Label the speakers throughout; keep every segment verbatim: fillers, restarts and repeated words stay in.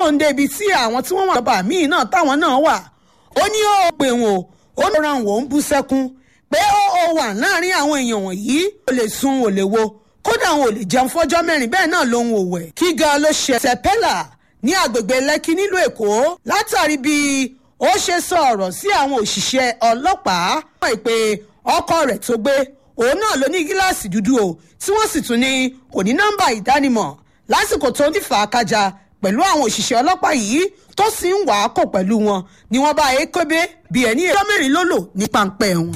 Speaker 1: tóun dé ibi tí àwọn tí wọ́n wà lọ́ba míì náà táwọn náà wà ó ní ó pè wọ́n ó ní ran wọ́n ń bú sẹ́kún pé ó wà láàrin àwọn èèyàn wọ̀nyí ò lè sun ò lè wo kódà àwọn ò lè jẹun fọ́jọ́ mẹ́rin bẹ́ẹ̀ náà lòun ò wẹ̀. kí gan ló ṣe sẹ́pẹ́là ní agbègbè lẹ́kì nílùú èkó látàrí bí ó ṣe sọ ọ̀rọ̀ sí àwọn òṣìṣẹ́ ọlọ́pàá wọ́n pè ọkọ rẹ̀ tó gbé òun náà ló ní gíláàsì dúdú o tí wọ́n sì tún ní kò ní nọ́mbà ìdánimọ̀ lásìkò tó ń dìfà kájà pẹ̀lú àwọn òṣìṣẹ́ ọlọ́pàá yìí tó sì ń wà á kò pẹ̀lú wọn ni wọ́n bá e kébé bí ẹni ẹjọ́ mẹ́rin ló lò ní páńpẹ́ wọn.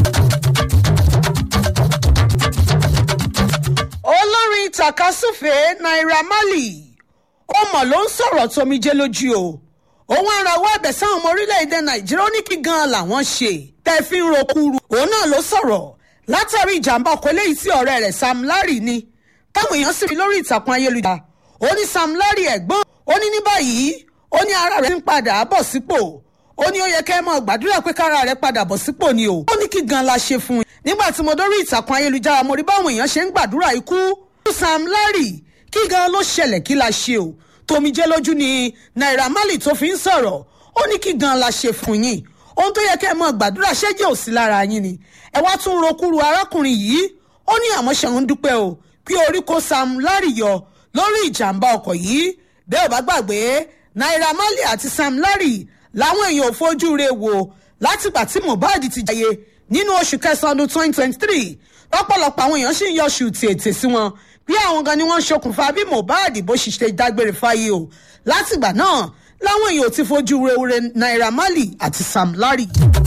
Speaker 1: olórin takasúfè Naira Marley ó mọ̀ ló ń sọ̀rọ̀ tómijé lójú o òun arawọ́ ẹ̀bẹ̀ sáwọn ọmọ orílẹ̀-èdè Nàìjíríà ó ní kí gan-an làwọn ṣe tẹ́ fi ń rokuru òun náà ló sọ̀rọ̀ látàrí ìjàmbá ọkọ̀ eléyìí tí ọ̀rẹ́ rẹ̀ Sam Larry ní táwọn èèyàn sì rí lórí ìtàkùn ayélujára ó ní Sam Larry ẹ̀gbọ́n ó ní ní báyìí ó ní ara rẹ̀ ń padà bọ̀ sípò ó ní ó yẹ kẹ́ ẹ mọ̀ gbàdúrà pé kára rẹ̀ padà bọ̀ sípò ni o ó ní kí gan la ṣe fún un nígbà tí mo dórí ìtàkùn ayélujára mo rí báwọn èèyàn ṣe ń gbàdúrà ikú Sam Larry kí gan ló ṣẹlẹ̀ kí la ṣe o tomijé lójú ni Naira Marley tó fi ń sọ̀rọ̀ ó ní kí gan la ṣe fún yín ohun tó yẹ kẹ́ ẹ mọ̀ gbàdúrà ṣẹ́jẹ́ ò sí lára yín ni ẹ wá tún rokúru arákùnrin yìí ó ní àmọ́ ṣe ń dúpẹ́ o kí orí kó Sam Larry yọ lórí ìjàmbá ọkọ̀ yìí bẹ́ẹ̀ ò bá gbàgbé Naira Marley àti Sam Larry làwọn èèyàn ò fojú re wò látìgbà tí Mohbad ti jàyè nínú oṣù kẹsàn-án ọdún twenty twenty three lọ́pọ̀lọpọ̀ àwọn èèyàn sì ń yọṣù tètè sí wọn bí àwọn gan ni wọ́n ṣokùnfà bí Mohbad bó ṣe ṣe dágbére fáyé o látìgbà náà làwọn èèyàn ò ti fojú re re Naira Marley àti Sam Larry.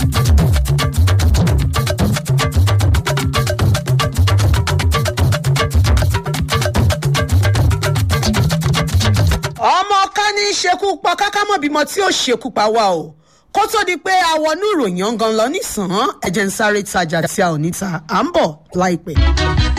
Speaker 1: ọmọ ká ní ṣekú pa kákámọ́ bímọ tí ó ṣekú pa wá o kó tó di pé awọnú ìròyìn ọ̀ngàn lọ nísàn-án ẹ̀jẹ̀ ń sáré tajà tí a ò ní ta à ń bọ̀ láìpẹ́.